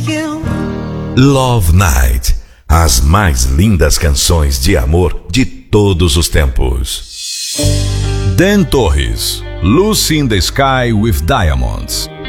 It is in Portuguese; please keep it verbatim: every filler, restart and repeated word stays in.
Love Night, as mais lindas canções de amor de todos os tempos. Dan Torres, Lucy in the Sky with Diamonds.